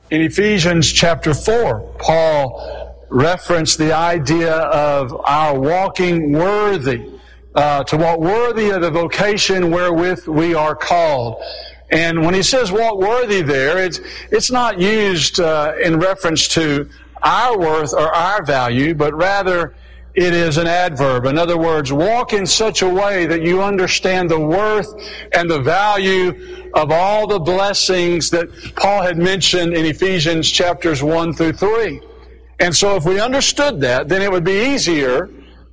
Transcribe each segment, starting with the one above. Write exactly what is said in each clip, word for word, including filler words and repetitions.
In Ephesians chapter four, Paul referenced the idea of our walking worthy, uh, to walk worthy of the vocation wherewith we are called. And when he says walk worthy there, it's, it's not used uh, in reference to our worth or our value, but rather it is an adverb. In other words, walk in such a way that you understand the worth and the value of all the blessings that Paul had mentioned in Ephesians chapters one through three. And so if we understood that, then it would be easier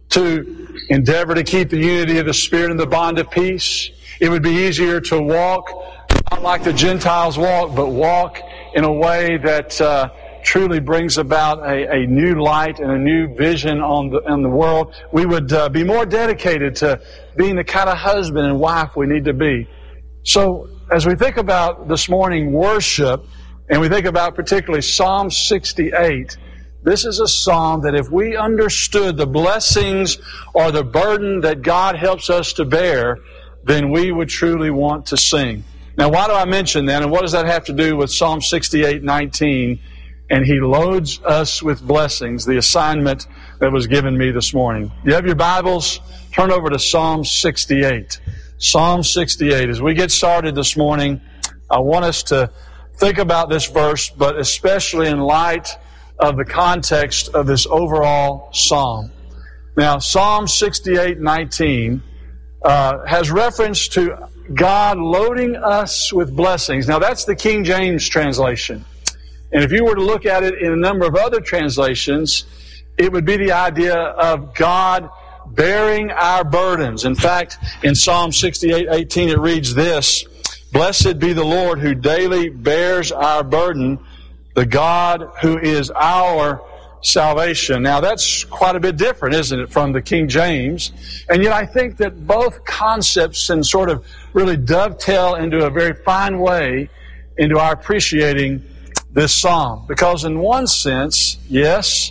to endeavor to keep the unity of the Spirit and the bond of peace. It would be easier to walk not like the Gentiles walk, but walk in a way that uh, truly brings about a, a new light and a new vision on the, on the world. We would uh, be more dedicated to being the kind of husband and wife we need to be. So as we think about this morning worship, and we think about particularly Psalm sixty-eight, this is a psalm that if we understood the blessings or the burden that God helps us to bear, then we would truly want to sing. Now, why do I mention that, and what does that have to do with Psalm sixty-eight nineteen? And He loads us with blessings, the assignment that was given me this morning. You have your Bibles? Turn over to Psalm sixty-eight. Psalm sixty-eight. As we get started this morning, I want us to think about this verse, but especially in light of the context of this overall psalm. Now, Psalm sixty-eight nineteen uh, has reference to God loading us with blessings. Now, that's the King James translation. And if you were to look at it in a number of other translations, it would be the idea of God bearing our burdens. In fact, in Psalm sixty-eight eighteen, it reads this: "Blessed be the Lord who daily bears our burden, the God who is our salvation." Now, that's quite a bit different, isn't it, from the King James? And yet I think that both concepts can sort of really dovetail into a very fine way into our appreciating this psalm. Because in one sense, yes,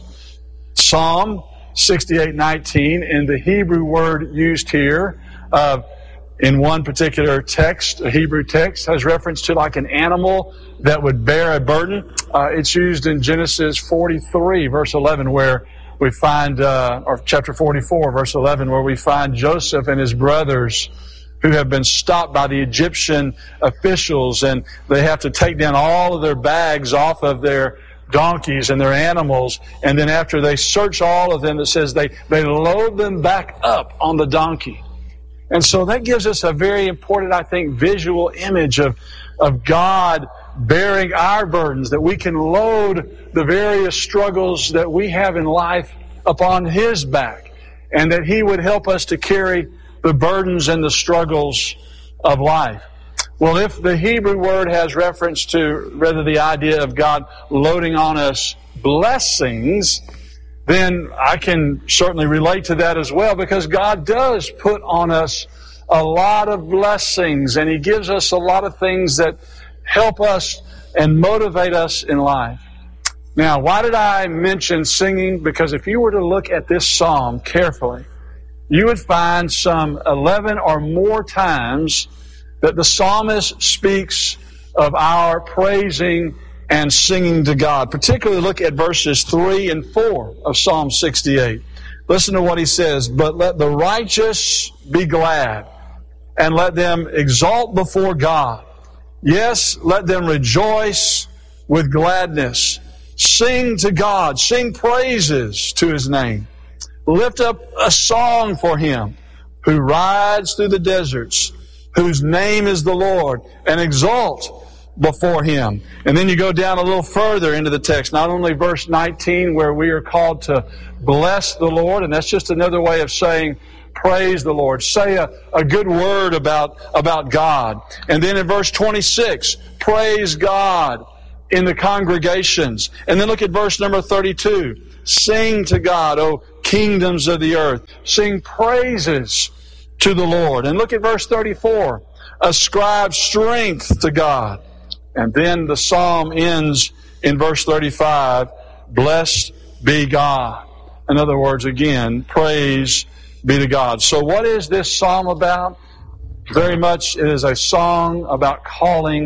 Psalm sixty-eight nineteen, in the Hebrew word used here, uh, in one particular text, a Hebrew text, has reference to like an animal that would bear a burden. Uh, it's used in Genesis forty-three, verse eleven, where we find, uh, or chapter forty-four, verse eleven, where we find Joseph and his brothers who have been stopped by the Egyptian officials, and they have to take down all of their bags off of their donkeys and their animals, and then after they search all of them, it says they, they load them back up on the donkey. And so that gives us a very important, I think, visual image of, of God bearing our burdens, that we can load the various struggles that we have in life upon His back, and that He would help us to carry the burdens and the struggles of life. Well, if the Hebrew word has reference to rather the idea of God loading on us blessings, then I can certainly relate to that as well, because God does put on us a lot of blessings, and He gives us a lot of things that help us and motivate us in life. Now, why did I mention singing? Because if you were to look at this psalm carefully, you would find some eleven or more times that the psalmist speaks of our praising and singing to God. Particularly look at verses three and four of Psalm sixty-eight. Listen to what he says: "But let the righteous be glad, and let them exalt before God. Yes, let them rejoice with gladness. Sing to God, sing praises to His name. Lift up a song for Him who rides through the deserts, whose name is the Lord, and exalt before Him." And then you go down a little further into the text, not only verse nineteen, where we are called to bless the Lord, and that's just another way of saying praise the Lord. Say a, a good word about, about God. And then in verse twenty-six, praise God in the congregations. And then look at verse number thirty-two. Sing to God, O kingdoms of the earth. Sing praises to the Lord. And look at verse thirty-four. Ascribe strength to God. And then the psalm ends in verse thirty-five. Blessed be God. In other words, again, praise be to God. So what is this psalm about? Very much it is a song about calling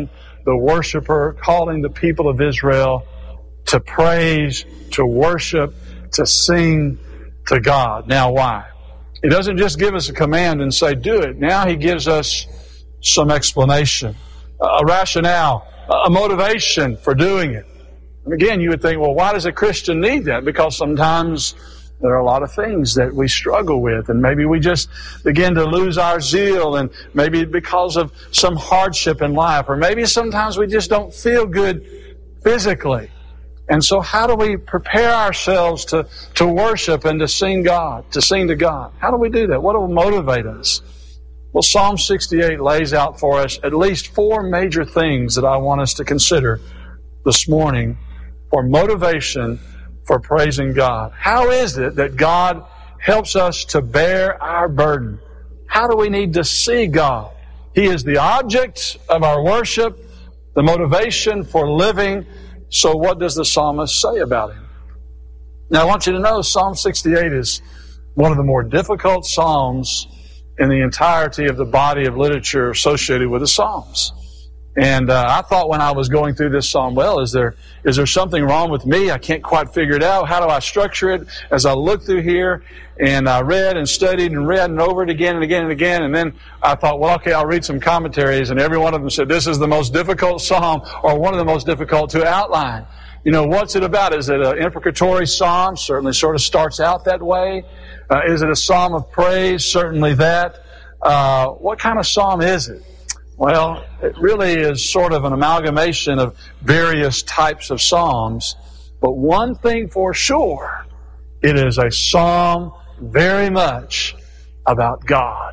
the worshiper, calling the people of Israel to praise, to worship, to sing to God. Now why? He doesn't just give us a command and say, do it. Now He gives us some explanation, a rationale, a motivation for doing it. And again, you would think, well, why does a Christian need that? Because sometimes there are a lot of things that we struggle with, and maybe we just begin to lose our zeal, and maybe because of some hardship in life, or maybe sometimes we just don't feel good physically. And so how do we prepare ourselves to, to worship and to sing God, to sing to God? How do we do that? What will motivate us? Well, Psalm sixty-eight lays out for us at least four major things that I want us to consider this morning for motivation for praising God. How is it that God helps us to bear our burden? How do we need to see God? He is the object of our worship, the motivation for living. So what does the psalmist say about Him? Now I want you to know Psalm sixty-eight is one of the more difficult psalms in the entirety of the body of literature associated with the Psalms. And uh, I thought when I was going through this psalm, well, is there is there something wrong with me? I can't quite figure it out. How do I structure it? As I looked through here and I read and studied and read and over it again and again and again, and then I thought, well, okay, I'll read some commentaries, and every one of them said this is the most difficult psalm, or one of the most difficult to outline. You know, what's it about? Is it an imprecatory psalm? Certainly sort of starts out that way. Uh, is it a psalm of praise? Certainly that. Uh, what kind of psalm is it? Well, it really is sort of an amalgamation of various types of psalms. But one thing for sure, it is a psalm very much about God.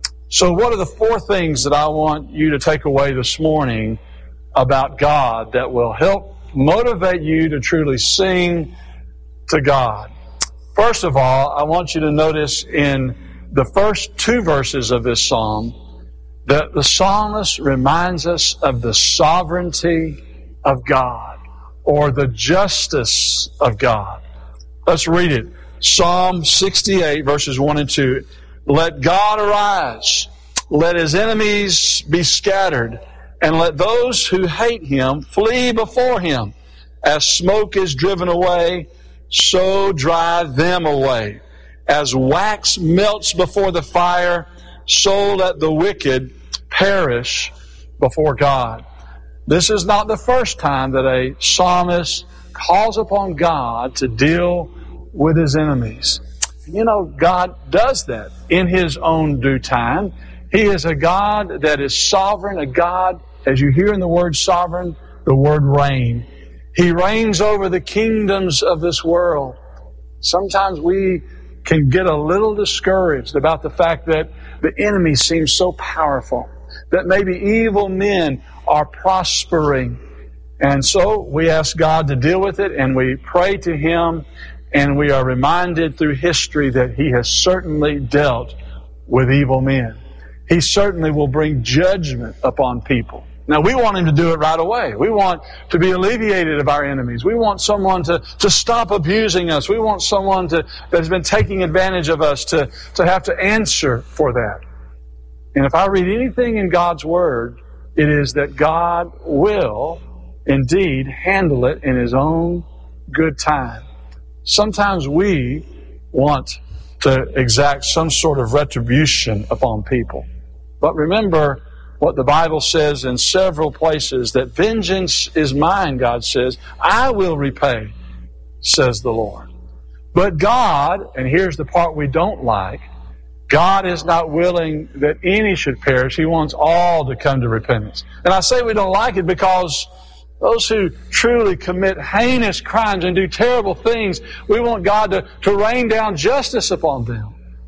So what are the four things that I want you to take away this morning about God that will help motivate you to truly sing to God? First of all, I want you to notice in the first two verses of this psalm that the psalmist reminds us of the sovereignty of God, or the justice of God. Let's read it. Psalm sixty-eight, verses one and two. Let God arise, let His enemies be scattered, and let those who hate Him flee before Him. As smoke is driven away, so drive them away. As wax melts before the fire, so let the wicked perish before God. This is not the first time that a psalmist calls upon God to deal with his enemies. You know, God does that in His own due time. He is a God that is sovereign, a God, as you hear in the word sovereign, the word reign. He reigns over the kingdoms of this world. Sometimes we can get a little discouraged about the fact that the enemy seems so powerful, that maybe evil men are prospering. And so we ask God to deal with it, and we pray to Him, and we are reminded through history that He has certainly dealt with evil men. He certainly will bring judgment upon people. Now, we want Him to do it right away. We want to be alleviated of our enemies. We want someone to, to stop abusing us. We want someone to, that has been taking advantage of us to, to have to answer for that. And if I read anything in God's Word, it is that God will indeed handle it in His own good time. Sometimes we want to exact some sort of retribution upon people. But remember what the Bible says in several places, that vengeance is mine, God says. I will repay, says the Lord. But God, and here's the part we don't like, God is not willing that any should perish. He wants all to come to repentance. And I say we don't like it because those who truly commit heinous crimes and do terrible things, we want God to, to rain down justice upon them.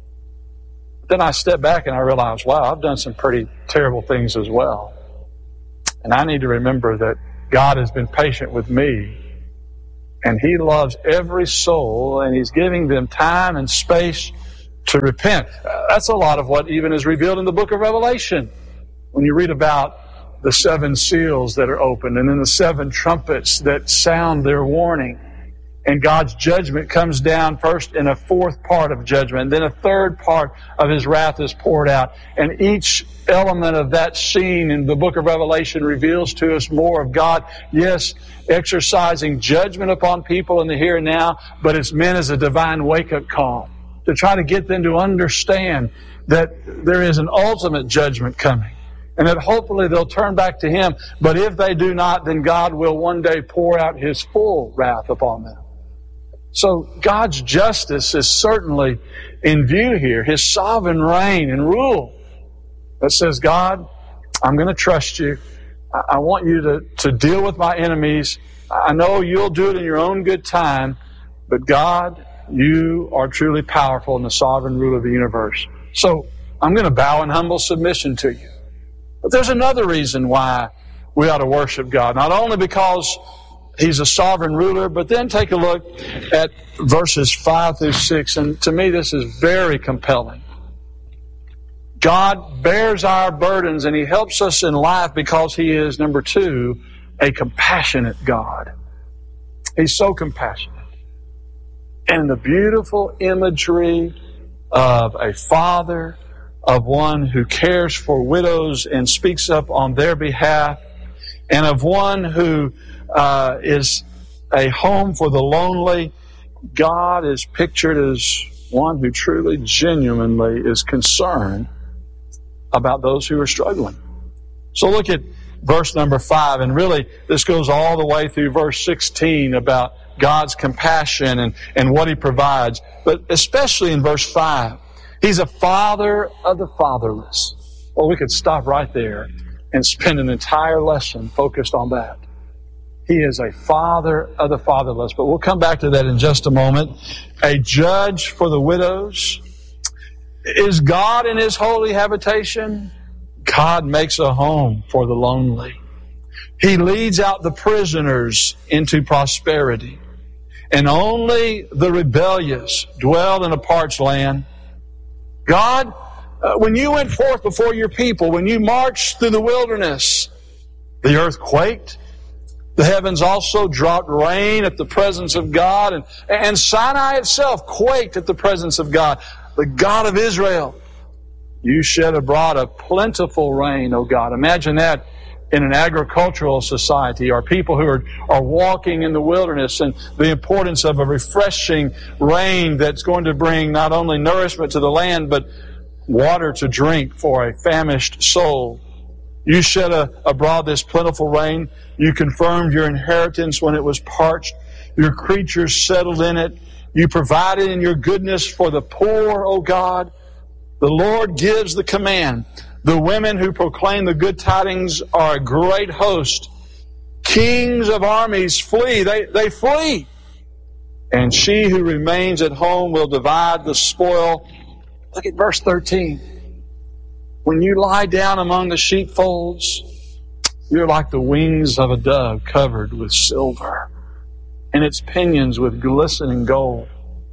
Then I step back and I realize, wow, I've done some pretty terrible things as well. And I need to remember that God has been patient with me, and He loves every soul, and He's giving them time and space to repent. That's a lot of what even is revealed in the book of Revelation. When you read about the seven seals that are opened, and then the seven trumpets that sound their warning. And God's judgment comes down first in a fourth part of judgment. And then a third part of His wrath is poured out. And each element of that scene in the book of Revelation reveals to us more of God, yes, exercising judgment upon people in the here and now, but it's meant as a divine wake-up call to try to get them to understand that there is an ultimate judgment coming. And that hopefully they'll turn back to Him. But if they do not, then God will one day pour out His full wrath upon them. So God's justice is certainly in view here. His sovereign reign and rule that says, God, I'm going to trust you. I want you to, to deal with my enemies. I know you'll do it in your own good time. But God, you are truly powerful in the sovereign rule of the universe. So I'm going to bow in humble submission to you. But there's another reason why we ought to worship God. Not only because He's a sovereign ruler, but then take a look at verses five through six. And to me, this is very compelling. God bears our burdens and He helps us in life because He is, number two, a compassionate God. He's so compassionate. And the beautiful imagery of a father, of one who cares for widows and speaks up on their behalf, and of one who uh, is a home for the lonely, God is pictured as one who truly, genuinely is concerned about those who are struggling. So look at verse number five, and really this goes all the way through verse sixteen about God's compassion and, and what He provides. But especially in verse five, He's a father of the fatherless. Well, we could stop right there and spend an entire lesson focused on that. He is a father of the fatherless. But we'll come back to that in just a moment. A judge for the widows. Is God in His holy habitation? God makes a home for the lonely. He leads out the prisoners into prosperity. And only the rebellious dwell in a parched land. God, uh, when you went forth before your people, when you marched through the wilderness, the earth quaked. The heavens also dropped rain at the presence of God, and, and Sinai itself quaked at the presence of God. The God of Israel, you shed abroad a plentiful rain, O God. Imagine that in an agricultural society, or people who are, are walking in the wilderness, and the importance of a refreshing rain that's going to bring not only nourishment to the land, but water to drink for a famished soul. You shed a, abroad this plentiful rain. You confirmed your inheritance when it was parched. Your creatures settled in it. You provided in your goodness for the poor, O God. The Lord gives the command. The women who proclaim the good tidings are a great host. Kings of armies flee. They, they flee. And she who remains at home will divide the spoil. Look at verse thirteen. When you lie down among the sheepfolds, you're like the wings of a dove covered with silver, and its pinions with glistening gold.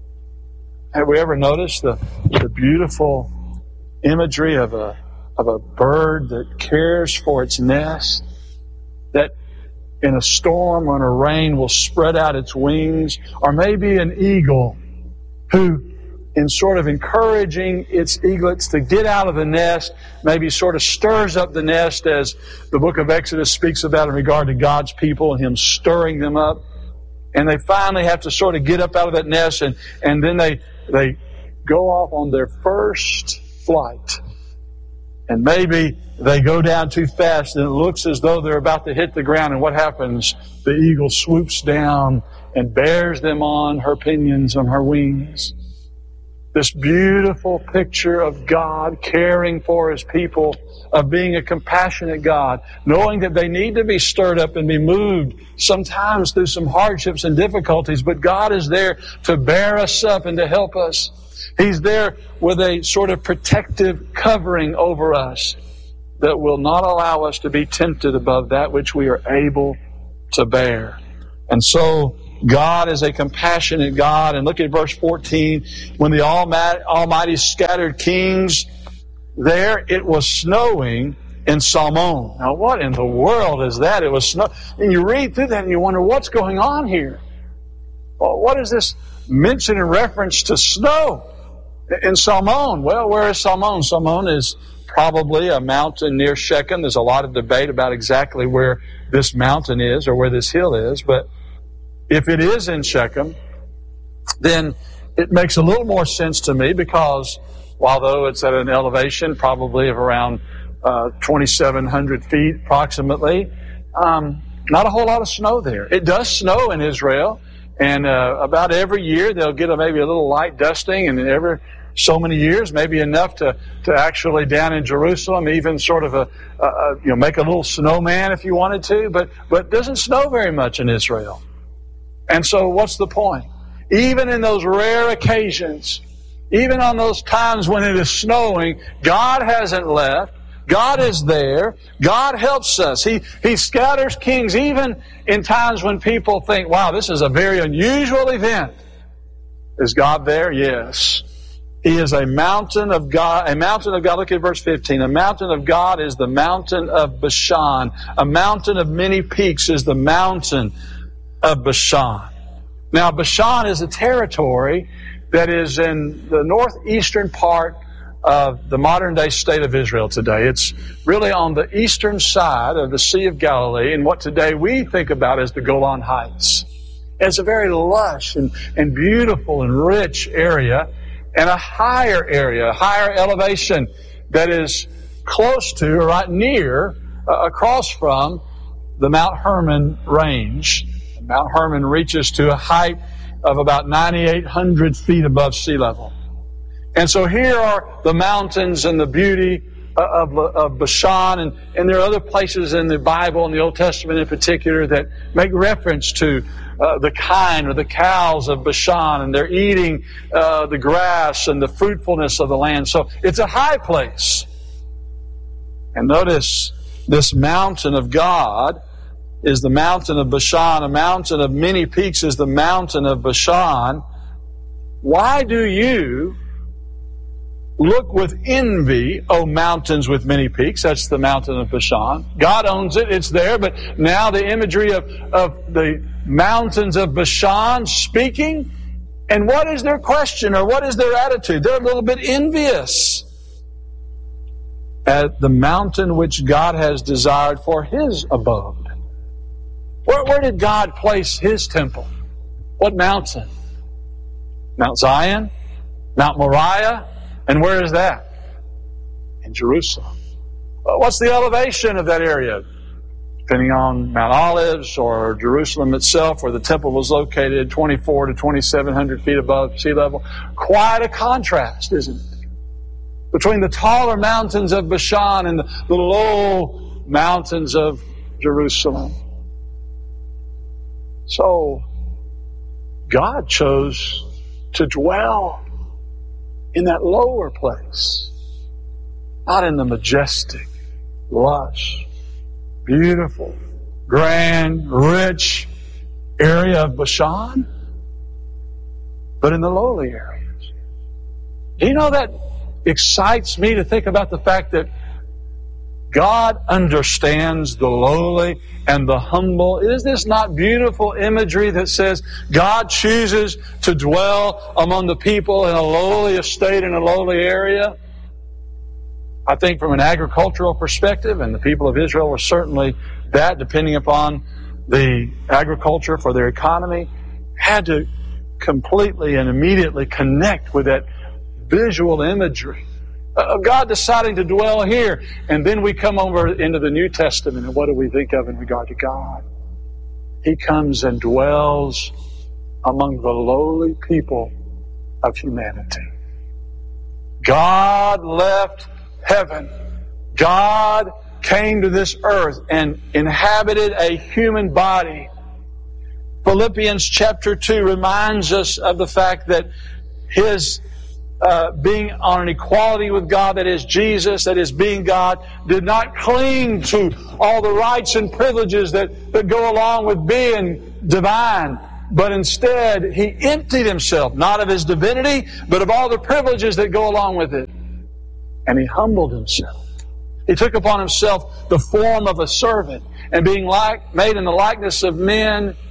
Have we ever noticed the, the beautiful imagery of a, of a bird that cares for its nest, that in a storm or in a rain will spread out its wings, or maybe an eagle who, in sort of encouraging its eaglets to get out of the nest, maybe sort of stirs up the nest, as the book of Exodus speaks about in regard to God's people and Him stirring them up. And they finally have to sort of get up out of that nest, and, and then they, they go off on their first flight. And maybe they go down too fast, and it looks as though they're about to hit the ground. And what happens? The eagle swoops down and bears them on her pinions, on her wings. This beautiful picture of God caring for His people, of being a compassionate God, knowing that they need to be stirred up and be moved sometimes through some hardships and difficulties, but God is there to bear us up and to help us. He's there with a sort of protective covering over us that will not allow us to be tempted above that which we are able to bear. And so God is a compassionate God. And look at verse fourteen. When the Almighty scattered kings, there it was snowing in Salmon. Now what in the world is that? It was snow. And you read through that and you wonder, what's going on here? Well, what is this mention in reference to snow in Salmon? Well, where is Salmon? Salmon is probably a mountain near Shechem. There's a lot of debate about exactly where this mountain is or where this hill is. But if it is in Shechem, then it makes a little more sense to me, because although it's at an elevation probably of around uh, twenty-seven hundred feet approximately, um, not a whole lot of snow there. It does snow in Israel, and uh, about every year they'll get a, maybe a little light dusting, and every so many years, maybe enough to, to actually down in Jerusalem, even sort of a, a, a you know make a little snowman if you wanted to, but but it doesn't snow very much in Israel. And so what's the point? Even in those rare occasions, even on those times when it is snowing, God hasn't left. God is there. God helps us. He, He scatters kings even in times when people think, wow, this is a very unusual event. Is God there? Yes. He is a mountain of God, a mountain of God. Look at verse fifteen. A mountain of God is the mountain of Bashan. A mountain of many peaks is the mountain of Bashan. Now, Bashan is a territory that is in the northeastern part of the modern-day state of Israel today. It's really on the eastern side of the Sea of Galilee, and what today we think about as the Golan Heights. It's a very lush and, and beautiful and rich area, and a higher area, a higher elevation that is close to, or right near, uh, across from the Mount Hermon range. Mount Hermon reaches to a height of about nine thousand eight hundred feet above sea level. And so here are the mountains and the beauty of, of Bashan, and, and there are other places in the Bible, in the Old Testament in particular, that make reference to uh, the kine or the cows of Bashan, and they're eating uh, the grass and the fruitfulness of the land. So it's a high place. And notice this mountain of God is the mountain of Bashan. A mountain of many peaks is the mountain of Bashan. Why do you look with envy, O mountains with many peaks? That's the mountain of Bashan. God owns it. It's there. But now the imagery of, of the mountains of Bashan speaking. And what is their question, or what is their attitude? They're a little bit envious at the mountain which God has desired for His abode. Where, where did God place His temple? What mountain? Mount Zion? Mount Moriah? And where is that? In Jerusalem. Well, what's the elevation of that area? Depending on Mount Olives or Jerusalem itself, where the temple was located, twenty-four to twenty-seven hundred feet above sea level. Quite a contrast, isn't it? Between the taller mountains of Bashan and the, the low mountains of Jerusalem. So, God chose to dwell in that lower place, not in the majestic, lush, beautiful, grand, rich area of Bashan, but in the lowly areas. Do you know that excites me to think about the fact that God understands the lowly and the humble? Is this not beautiful imagery that says God chooses to dwell among the people in a lowly estate, in a lowly area? I think from an agricultural perspective, and the people of Israel were certainly that, depending upon the agriculture for their economy, had to completely and immediately connect with that visual imagery of God deciding to dwell here. And then we come over into the New Testament, and what do we think of in regard to God? He comes and dwells among the lowly people of humanity. God left heaven. God came to this earth and inhabited a human body. Philippians chapter two reminds us of the fact that His Uh, being on an equality with God, that is Jesus, that is being God, did not cling to all the rights and privileges that, that go along with being divine, but instead He emptied Himself, not of His divinity, but of all the privileges that go along with it. And He humbled Himself. He took upon Himself the form of a servant, and being like, made in the likeness of men,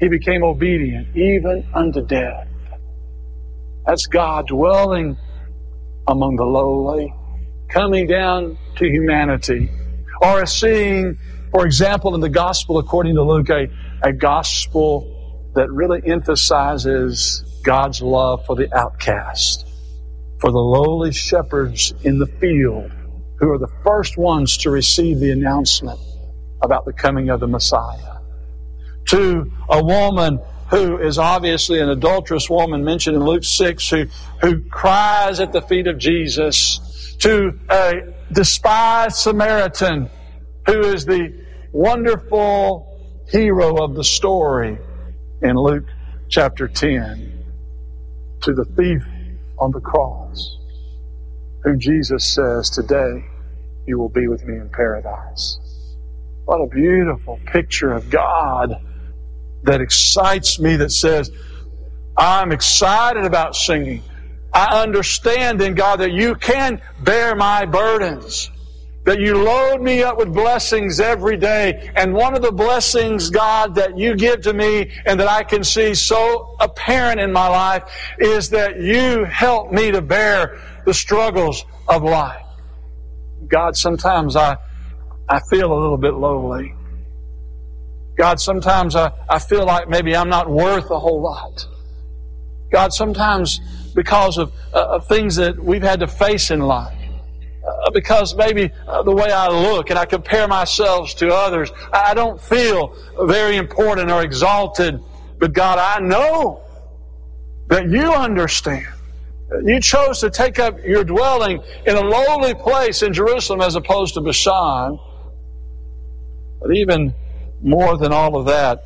He became obedient, even unto death. That's God dwelling among the lowly, coming down to humanity. Or seeing, for example, in the gospel according to Luke, a, a gospel that really emphasizes God's love for the outcast, for the lowly shepherds in the field, who are the first ones to receive the announcement about the coming of the Messiah. To a woman who is obviously an adulterous woman mentioned in Luke six, who, who cries at the feet of Jesus. To a despised Samaritan who is the wonderful hero of the story in Luke chapter ten. To the thief on the cross, who Jesus says, today you will be with me in paradise. What a beautiful picture of God that excites me, that says, I'm excited about singing. I understand in God that you can bear my burdens, that you load me up with blessings every day. And one of the blessings, God, that you give to me and that I can see so apparent in my life is that you help me to bear the struggles of life. God, sometimes I, I feel a little bit lowly. God, sometimes I, I feel like maybe I'm not worth a whole lot. God, sometimes because of, uh, of things that we've had to face in life, uh, because maybe uh, the way I look and I compare myself to others, I don't feel very important or exalted. But God, I know that you understand. You chose to take up your dwelling in a lowly place in Jerusalem as opposed to Bashan. But even more than all of that,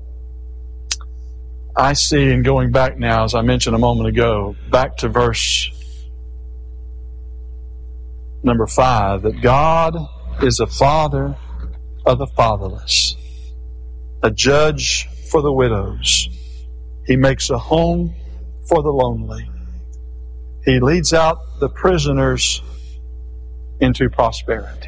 I see, and going back now, as I mentioned a moment ago, back to verse number five, that God is a father of the fatherless, a judge for the widows. He makes a home for the lonely. He leads out the prisoners into prosperity.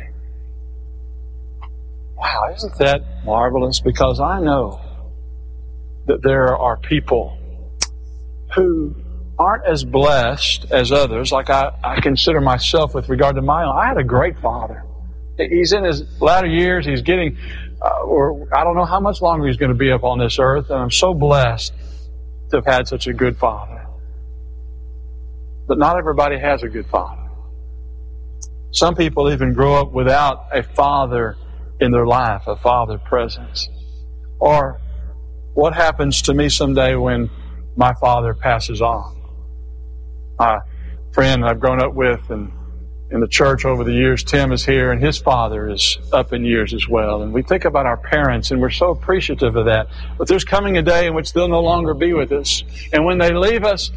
Wow, isn't that marvelous? Because I know that there are people who aren't as blessed as others, like I, I consider myself with regard to my own. I had a great father. He's in his latter years. He's getting, uh, or I don't know how much longer he's going to be up on this earth, and I'm so blessed to have had such a good father. But not everybody has a good father. Some people even grow up without a father in their life, a father presence. Or what happens to me someday when my father passes on? My friend I've grown up with and in the church over the years, Tim, is here, and his father is up in years as well. And we think about our parents, and we're so appreciative of that. But there's coming a day in which they'll no longer be with us. And when they leave us,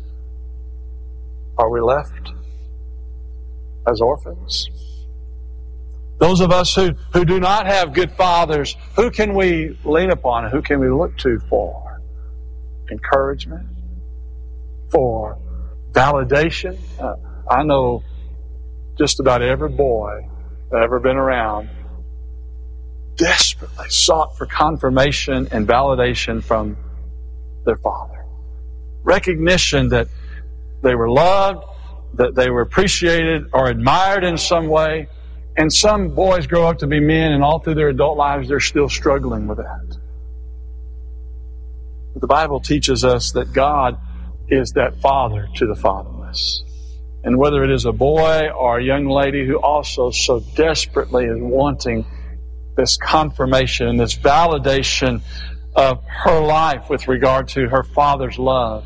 are we left as orphans? Those of us who, who do not have good fathers, who can we lean upon and who can we look to for encouragement, for validation? Uh, I know just about every boy that ever been around desperately sought for confirmation and validation from their father. Recognition that they were loved, that they were appreciated or admired in some way. And some boys grow up to be men, and all through their adult lives they're still struggling with that. But the Bible teaches us that God is that father to the fatherless. And whether it is a boy or a young lady who also so desperately is wanting this confirmation and this validation of her life with regard to her father's love,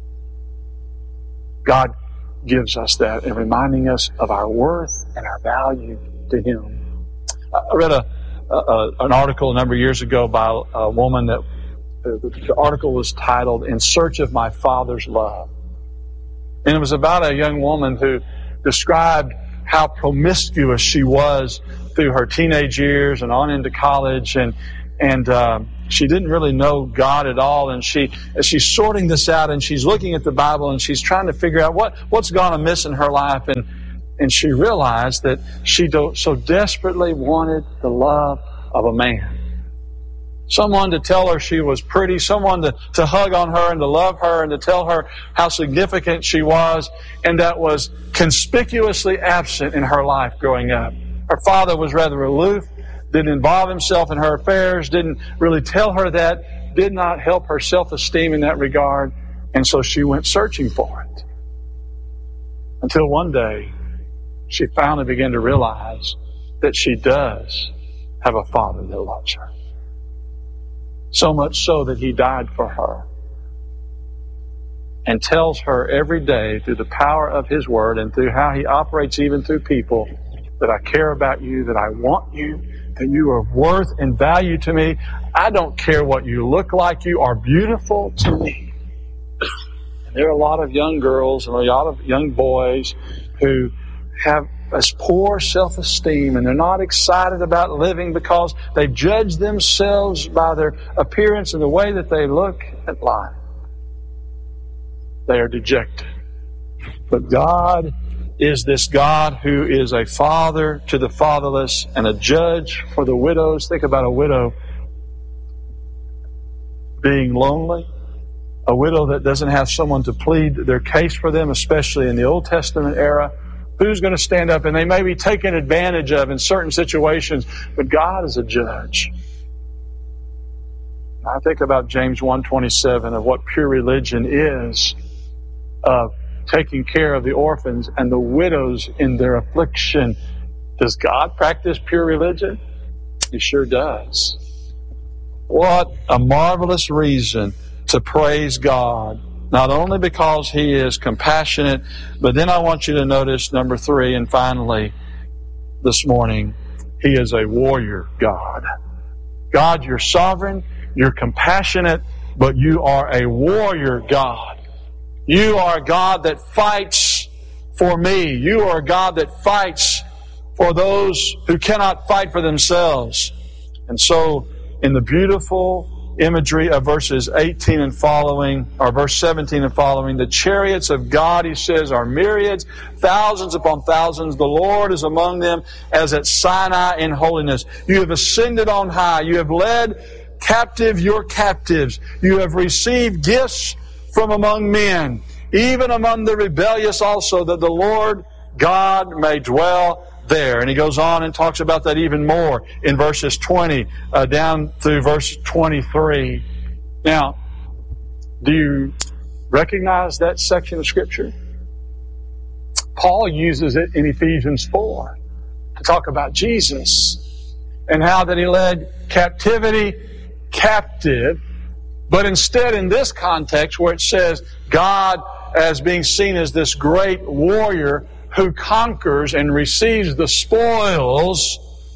God gives us that and reminding us of our worth and our value to Him. I read a, a an article a number of years ago by a woman that the, the article was titled "In Search of My Father's Love," and it was about a young woman who described how promiscuous she was through her teenage years and on into college, and and um, she didn't really know God at all. And she, as she's sorting this out, and she's looking at the Bible, and she's trying to figure out what what's gone amiss in her life, and and she realized that she do, so desperately wanted the love of a man. someone to tell her she was pretty, someone to, to hug on her and to love her and to tell her how significant she was, and that was conspicuously absent in her life growing up. Her father was rather aloof, didn't involve himself in her affairs, didn't really tell her that, did not help her self-esteem in that regard, and so she went searching for it. Until one day, she finally began to realize that she does have a Father that loves her. So much so that He died for her and tells her every day through the power of His Word and through how He operates even through people that I care about you, that I want you, that you are worth and value to me. I don't care what you look like. You are beautiful to me. And there are a lot of young girls and a lot of young boys who have this poor self-esteem, and they're not excited about living because they judge themselves by their appearance and the way that they look at life. They are dejected. But God is this God who is a father to the fatherless and a judge for the widows. Think about a widow being lonely. A widow that doesn't have someone to plead their case for them, especially in the Old Testament era. Who's going to stand up? And they may be taken advantage of in certain situations, but God is a judge. I think about James one twenty-seven of what pure religion is, of taking care of the orphans and the widows in their affliction. Does God practice pure religion? He sure does. What a marvelous reason to praise God. Not only because He is compassionate, but then I want you to notice number three, and finally this morning, He is a warrior God. God, you're sovereign, you're compassionate, but you are a warrior God. You are a God that fights for me. You are a God that fights for those who cannot fight for themselves. And so, in the beautiful imagery of verses eighteen and following, or verse seventeen and following, the chariots of God, He says, are myriads, thousands upon thousands. The Lord is among them as at Sinai in holiness. You have ascended on high. You have led captive your captives. You have received gifts from among men, even among the rebellious also, that the Lord God may dwell there. And he goes on and talks about that even more in verses twenty uh, down through verse twenty-three. Now, do you recognize that section of Scripture? Paul uses it in Ephesians four to talk about Jesus and how that He led captivity captive, but instead in this context where it says God as being seen as this great warrior who conquers and receives the spoils,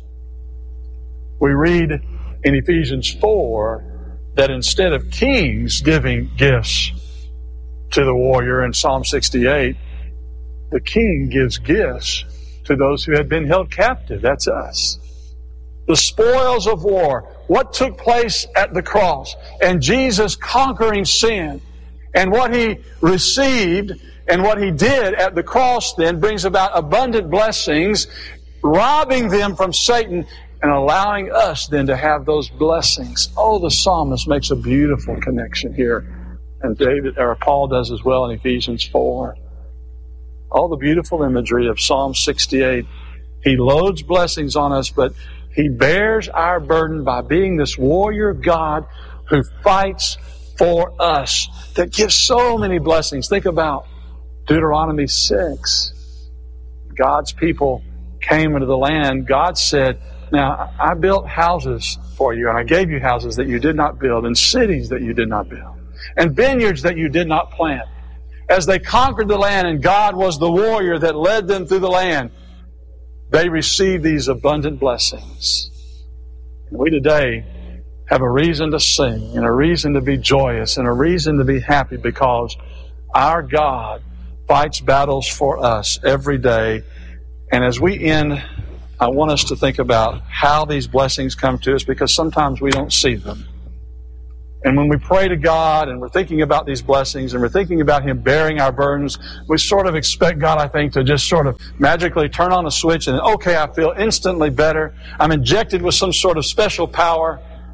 we read in Ephesians four that instead of kings giving gifts to the warrior in Psalm sixty-eight, the king gives gifts to those who had been held captive. That's us. The spoils of war, what took place at the cross, and Jesus conquering sin, and what He received and what He did at the cross then brings about abundant blessings, robbing them from Satan and allowing us then to have those blessings. Oh, the psalmist makes a beautiful connection here. And David, or Paul does as well in Ephesians four. All the beautiful imagery of Psalm sixty-eight. He loads blessings on us, but He bears our burden by being this warrior God who fights for us, that gives so many blessings. Think about Deuteronomy six. God's people came into the land. God said, now, I built houses for you, and I gave you houses that you did not build, and cities that you did not build, and vineyards that you did not plant. As they conquered the land, and God was the warrior that led them through the land, they received these abundant blessings. And we today have a reason to sing, and a reason to be joyous, and a reason to be happy, because our God fights battles for us every day. And as we end, I want us to think about how these blessings come to us, because sometimes we don't see them. And when we pray to God and we're thinking about these blessings and we're thinking about Him bearing our burdens, we sort of expect God, I think, to just sort of magically turn on a switch and, okay, I feel instantly better. I'm injected with some sort of special power.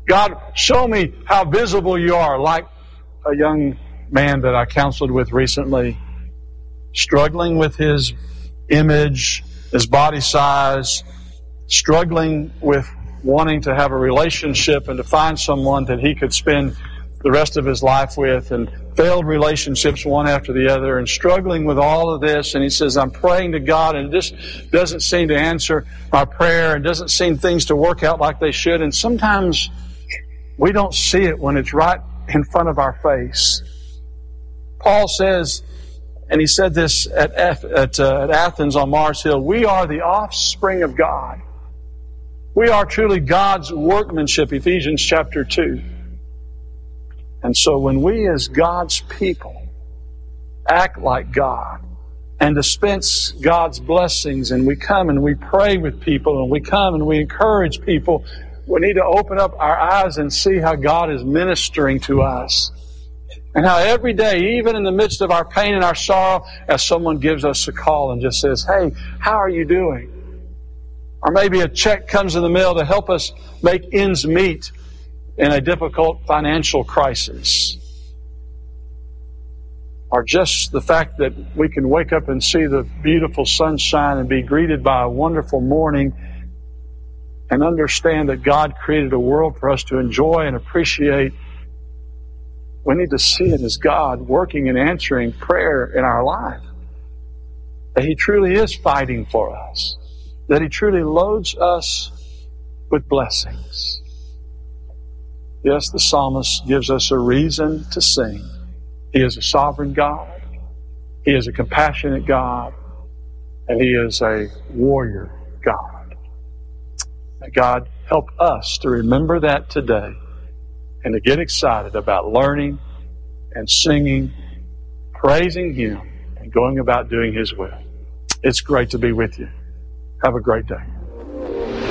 God, show me how visible you are. Like a young man that I counseled with recently, struggling with his image, his body size, struggling with wanting to have a relationship and to find someone that he could spend the rest of his life with, and failed relationships one after the other, and struggling with all of this. And he says, I'm praying to God, and it just doesn't seem to answer my prayer, and doesn't seem things to work out like they should. And sometimes we don't see it when it's right in front of our face. Paul says, and he said this at, at, uh, at Athens on Mars Hill, we are the offspring of God. We are truly God's workmanship, Ephesians chapter two. And so when we as God's people act like God and dispense God's blessings, and we come and we pray with people, and we come and we encourage people, we need to open up our eyes and see how God is ministering to us. And how every day, even in the midst of our pain and our sorrow, as someone gives us a call and just says, hey, how are you doing? Or maybe a check comes in the mail to help us make ends meet in a difficult financial crisis. Or just the fact that we can wake up and see the beautiful sunshine and be greeted by a wonderful morning, and understand that God created a world for us to enjoy and appreciate. We need to see it as God working and answering prayer in our life. That He truly is fighting for us. That He truly loads us with blessings. Yes, the psalmist gives us a reason to sing. He is a sovereign God. He is a compassionate God. And He is a warrior God. May God help us to remember that today, and to get excited about learning and singing, praising Him, and going about doing His will. It's great to be with you. Have a great day.